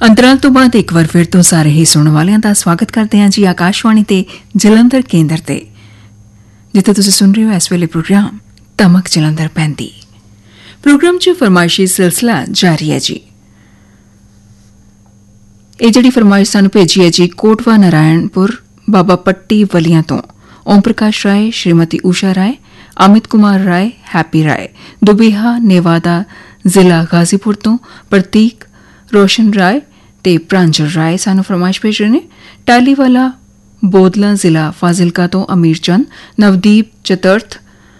ਅੰਤਰਾਲ ਤੋਂ ਬਾਅਦ ਇੱਕ ਵਾਰ ਫਿਰ ਤੋਂ ਸਾਰੇ ਹੀ ਸੁਣਨ ਵਾਲਿਆਂ ਦਾ ਸਵਾਗਤ ਕਰਦੇ ਹਾਂ ਜੀ ਆਕਾਸ਼ਵਾਣੀ ਤੇ ਜਲੰਧਰ ਕੇਂਦਰ ਤੇ, ਜਿੱਥੇ ਤੁਸੀਂ ਸੁਣ ਰਹੇ ਹੋ ਇਸ ਵੇਲੇ ਪ੍ਰੋਗਰਾਮ ਤਮਕ ਜਲੰਧਰ 35। ਪ੍ਰੋਗਰਾਮ 'ਚ ਫਰਮਾਇਸ਼ੀ ਸਿਲਸਿਲਾ ਜਾਰੀ ਹੈ ਜੀ। ਇਹ ਜਿਹੜੀ ਫਰਮਾਇਸ਼ ਸਾਨੂੰ ਭੇਜੀ ਹੈ ਜੀ ਕੋਟਵਾ ਨਾਰਾਇਣਪੁਰ ਬਾਬਾ ਪੱਟੀ ਵਲੀਆਂ ਤੋਂ ਓਮ ਪ੍ਰਕਾਸ਼ ਰਾਏ, ਸ਼੍ਰੀਮਤੀ ਊਸ਼ਾ ਰਾਏ, ਅਮਿਤ ਕੁਮਾਰ ਰਾਏ, ਹੈਪੀ ਰਾਏ, ਦੁਬੀਹਾ ਨੇਵਾਦਾ ਜ਼ਿਲ੍ਹਾ ਗਾਜ਼ੀਪੁਰ ਤੋਂ ਪ੍ਰਤੀਕ, ਰੋਸ਼ਨ ਰਾਏ ਤੇ ਪ੍ਰਾਂਜਲ ਰਾਏ ਸਾਨੂੰ ਫਰਮਾਇਸ਼ ਭੇਜ ਰਹੇ ਨੇ। ਟਾਲੀਵਾਲਾ ਬੋਦਲਾ ਜ਼ਿਲ੍ਹਾ ਫਾਜ਼ਿਲਕਾ ਤੋਂ ਅਮੀਰ ਚੰਦ, ਨਵਦੀਪ ਚਤੁਰਥ,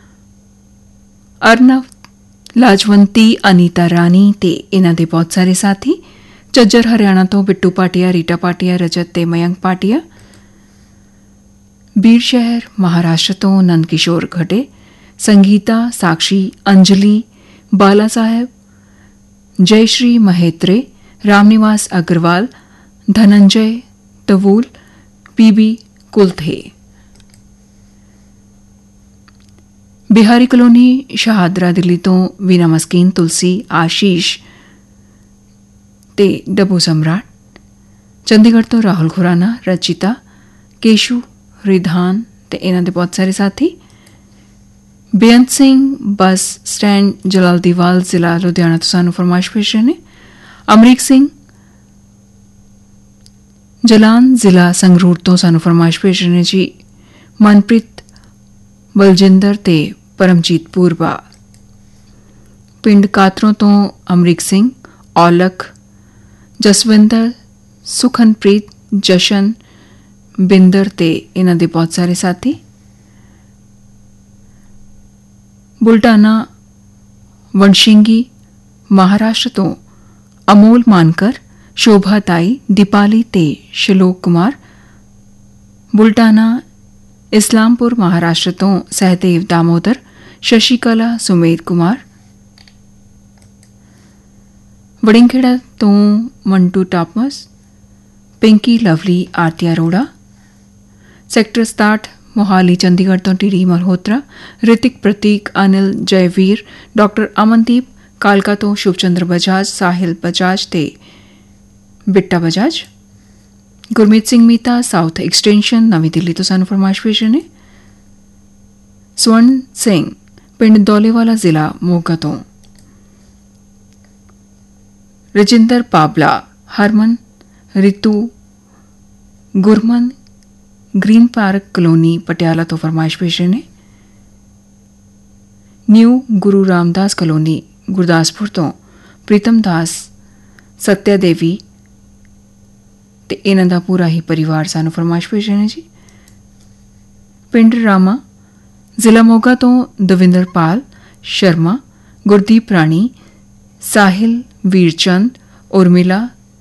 ਅਰਨਵ, ਲਾਜਵੰਤੀ, ਅਨੀਤਾ ਰਾਣੀ ਤੇ ਇਹਨਾਂ ਦੇ ਬਹੁਤ ਸਾਰੇ ਸਾਥੀ। ਝੱਜਰ ਹਰਿਆਣਾ ਤੋਂ ਬਿੱਟੂ ਪਾਟਿਆ, ਰੀਟਾ ਪਾਟਿਆ, ਰਜਤ ਤੇ ਮਯੰਕ ਪਾਟਿਆ। ਬੀਰ ਸ਼ਹਿਰ ਮਹਾਰਾਸ਼ਟਰ ਤੋਂ ਨੰਦ ਕਿਸ਼ੋਰ ਘਟੇ, ਸੰਗੀਤਾ, ਸਾਕਸ਼ੀ, ਅੰਜਲੀ, ਬਾਲਾ ਸਾਹਿਬ, ਜयश्री महेत्रे, रामनिवास अग्रवाल, धनंजय तवूल, पीबी कुलथे। बिहारी कॉलोनी शहादरा दिल्ली तो वीना मस्कीन, तुलसी, आशीष ते डब्बू सम्राट। चंडीगढ़ तो राहुल खुराना, रचिता, केशु, रिधान ते इन्हां दे बहुत सारे साथी। बेअंत सिंह बस स्टैंड जलालदीवाल जिला लुधियाना तो सानू फरमाइश भेज रहे ने। अमरीक सिंह जलान जिला संगरूर तो सानू फरमाइश भेज रहे ने जी। मनप्रीत, बलजिंदर ते परमजीत पूरबा। पिंड कातरों तो अमरीक सिंह, औलख, जसविंदर, सुखनप्रीत, जशन, बिंदर ते इन्हां दे बहुत सारे साथी। बुल्टाना वंशिंगी महाराष्ट्र तो अमोल मानकर, शोभा ताई, दीपाली ते शिलोक कुमार। बुल्टाना इस्लामपुर महाराष्ट्र तो सहदेव दामोदर, शशिकला, सुमेध कुमार। वड़िंगखेड़ा तो मंटू टापमस, पिंकी, लवली, आरती अरोड़ा। सेक्टर 67 मोहाली चंडीगढ़ तो टीडी मल्होत्रा, ऋतिक, प्रतीक, अनिल, जयवीर, डॉक्टर अमनदीप, कालका तो शुभचंद्र बजाज, साहिल बजाज ते बिट्टा बजाज। गुरमीत सिंह मीता, साउथ एक्सटेंशन नवी दिल्ली तो सानू फरमाइश भेज रहे ने। स्वर्ण सिंह पिंड दौलेवाला जिला मोगा तो। Rajinder पाबला, Harman, Ritu, Gurman, green park colony Patiala तो फरमाइश भेज रहे ने। न्यू गुरु रामदास कॉलोनी गुरदासपुर तो प्रीतम दास, सत्या देवी ते इन्हां दा पूरा ही परिवार सानू फरमाइश भेज रहे ने जी। पिंड रामा जिला मोगा तो दविंदर पाल शर्मा, गुरदीप राणी, साहिल, वीरचंद, उर्मिला,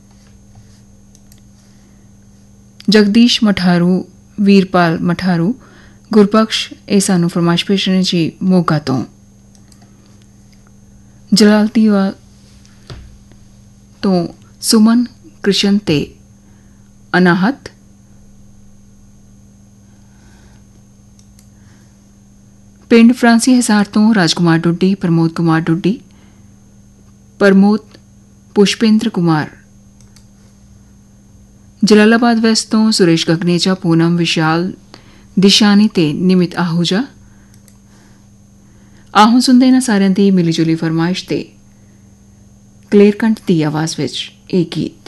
जगदीश मठारू, वीरपाल मठारू, गुरबख्श ए सानू फरमाइश भेज रहे जी मोगा तो। जलालदीवाल तो सुमन, कृष्ण ते अनाहत। पिंड फ्रांसी हिसार तो राजकुमार डुड्डी, प्रमोद कुमार डुड्डी, प्रमोद, पुष्पेंद्र कुमार। जलालाबाद वेस्ट तो सुरेश गगनेजा, पूनम, विशाल, दिशानी ते निमित आहूजा। आहू सुनते इन्हां सारियां दी मिली जुली फरमाइश ते क्लेरकंठ दी आवाज़ विच एक गीत।